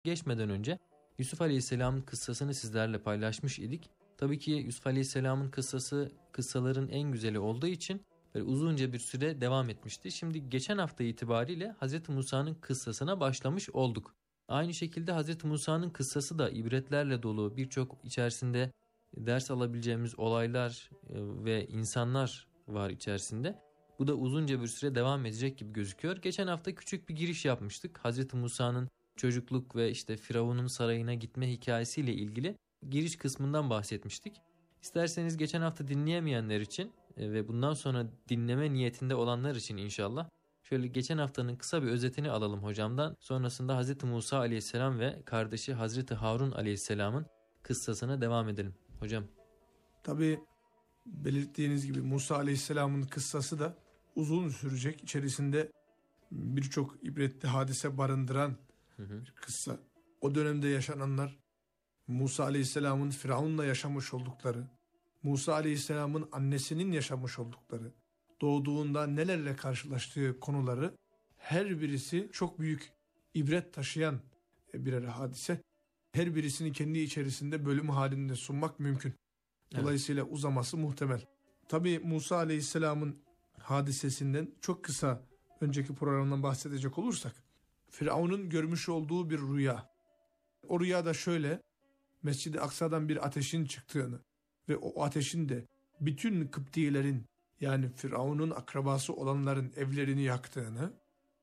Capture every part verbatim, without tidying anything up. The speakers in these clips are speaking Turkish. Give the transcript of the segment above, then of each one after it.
Geçmeden önce Yusuf Aleyhisselam'ın kıssasını sizlerle paylaşmış idik. Tabii ki Yusuf Aleyhisselam'ın kıssası kıssaların en güzeli olduğu için böyle uzunca bir süre devam etmişti. Şimdi geçen hafta itibariyle Hazreti Musa'nın kıssasına başlamış olduk. Aynı şekilde Hazreti Musa'nın kıssası da ibretlerle dolu, birçok içerisinde ders alabileceğimiz olaylar ve insanlar var içerisinde. Bu da uzunca bir süre devam edecek gibi gözüküyor. Geçen hafta küçük bir giriş yapmıştık. Hazreti Musa'nın çocukluk ve işte Firavun'un sarayına gitme hikayesiyle ilgili giriş kısmından bahsetmiştik. İsterseniz geçen hafta dinleyemeyenler için ve bundan sonra dinleme niyetinde olanlar için inşallah şöyle geçen haftanın kısa bir özetini alalım hocamdan. Sonrasında Hazreti Musa aleyhisselam ve kardeşi Hazreti Harun aleyhisselamın kıssasına devam edelim. Hocam. Tabii belirttiğiniz gibi Musa aleyhisselamın kıssası da uzun sürecek. İçerisinde birçok ibretli hadise barındıran hı hı. bir kıssa. O dönemde yaşananlar, Musa aleyhisselamın Firavun'la yaşamış oldukları, Musa aleyhisselamın annesinin yaşamış oldukları, doğduğunda nelerle karşılaştığı konuları, her birisi çok büyük ibret taşıyan birer hadise. Her birisini kendi içerisinde bölüm halinde sunmak mümkün. Dolayısıyla evet. uzaması muhtemel. Tabii Musa aleyhisselamın hadisesinden çok kısa önceki programdan bahsedecek olursak, Firavun'un görmüş olduğu bir rüya. O rüyada şöyle, Mescid-i Aksa'dan bir ateşin çıktığını ve o ateşin de bütün Kıptilerin, yani Firavun'un akrabası olanların evlerini yaktığını,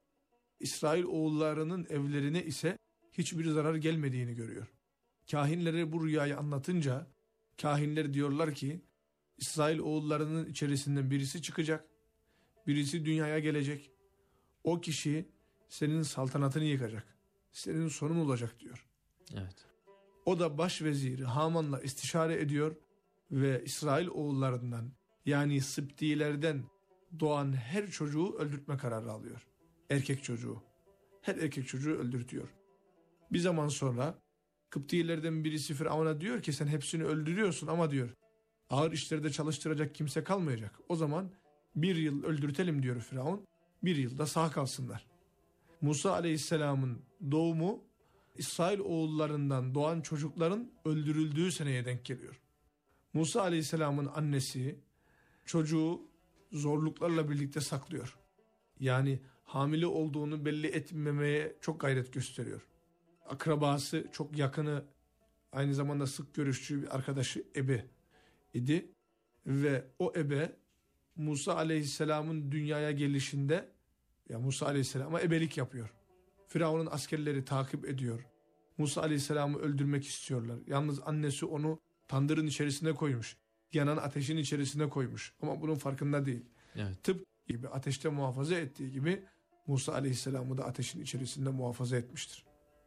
İsrail oğullarının evlerine ise hiçbir zarar gelmediğini görüyor. Kahinlere bu rüyayı anlatınca, kahinler diyorlar ki, İsrail oğullarının içerisinden birisi çıkacak, birisi dünyaya gelecek, o kişi senin saltanatını yıkacak, senin sonun olacak diyor. Evet. O da başveziri Haman'la istişare ediyor ve İsrail oğullarından, yani Sıbtilerden doğan her çocuğu öldürtme kararı alıyor. Erkek çocuğu. Her erkek çocuğu öldürtüyor. Bir zaman sonra Kıptilerden birisi Firavun'a diyor ki sen hepsini öldürüyorsun ama diyor ağır işlerde çalıştıracak kimse kalmayacak. O zaman bir yıl öldürtelim diyor Firavun. Bir yılda sağ kalsınlar. Musa aleyhisselamın doğumu İsrail oğullarından doğan çocukların öldürüldüğü seneye denk geliyor. Musa aleyhisselamın annesi çocuğu zorluklarla birlikte saklıyor. Yani hamile olduğunu belli etmemeye çok gayret gösteriyor. Akrabası, çok yakını, aynı zamanda sık görüştüğü bir arkadaşı ebe idi. Ve o ebe Musa aleyhisselamın dünyaya gelişinde ya Musa aleyhisselama ebelik yapıyor. Firavun'un askerleri takip ediyor. Musa aleyhisselamı öldürmek istiyorlar. Yalnız annesi onu tandırın içerisine koymuş. Yanan ateşin içerisine koymuş. Ama bunun farkında değil. Evet. Tıpkı gibi ateşte muhafaza ettiği gibi Musa aleyhisselamı da ateşin içerisinde muhafaza etmiştir.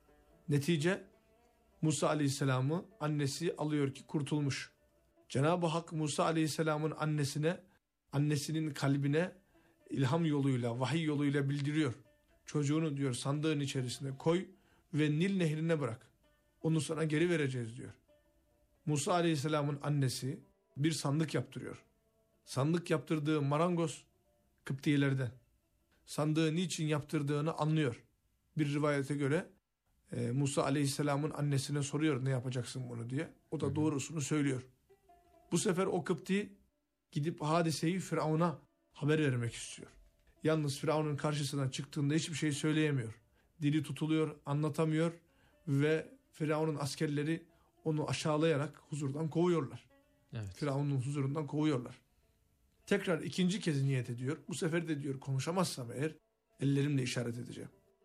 Netice Musa aleyhisselamı annesi alıyor ki kurtulmuş. Cenab-ı Hak Musa aleyhisselamın annesine, annesinin kalbine ilham yoluyla, vahiy yoluyla bildiriyor. Çocuğunu diyor sandığın içerisine koy ve Nil nehrine bırak. Onu sana geri vereceğiz diyor. Musa aleyhisselamın annesi bir sandık yaptırıyor. Sandık yaptırdığı marangoz Kıptilerden. Sandığı niçin yaptırdığını anlıyor. Bir rivayete göre e, Musa aleyhisselamın annesine soruyor ne yapacaksın bunu diye. O da doğrusunu söylüyor. Bu sefer o Kıpti gidip hadiseyi Firavun'a haber vermek istiyor. Yalnız Firavun'un karşısına çıktığında hiçbir şey söyleyemiyor. Dili tutuluyor, anlatamıyor ve Firavun'un askerleri onu aşağılayarak huzurdan kovuyorlar. Evet. Firavun'un huzurundan kovuyorlar. Tekrar ikinci kez niyet ediyor. Bu sefer de diyor konuşamazsam eğer ellerimle işaret edeceğim.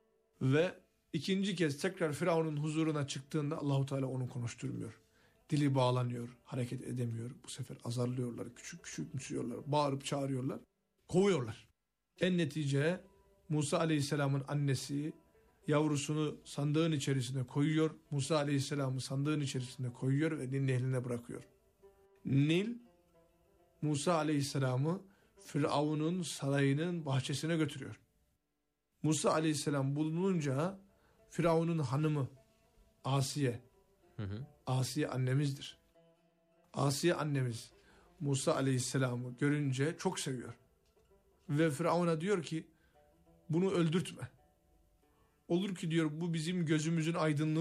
Ve ikinci kez tekrar Firavun'un huzuruna çıktığında Allahu Teala onu konuşturmuyor. Dili bağlanıyor, hareket edemiyor. Bu sefer azarlıyorlar, küçük küçük müsüyorlar, bağırıp çağırıyorlar, kovuyorlar. En netice Musa aleyhisselamın annesi yavrusunu sandığın içerisine koyuyor. Musa aleyhisselamı sandığın içerisine koyuyor ve Nil nehrine bırakıyor. Nil Musa aleyhisselamı Firavun'un sarayının bahçesine götürüyor. Musa aleyhisselam bulununca Firavun'un hanımı Asiye, hı hı. Asiye annemizdir. Asiye annemiz Musa aleyhisselamı görünce çok seviyor. Ve Firavun'a diyor ki bunu öldürtme. Olur ki diyor bu bizim gözümüzün aydınlığı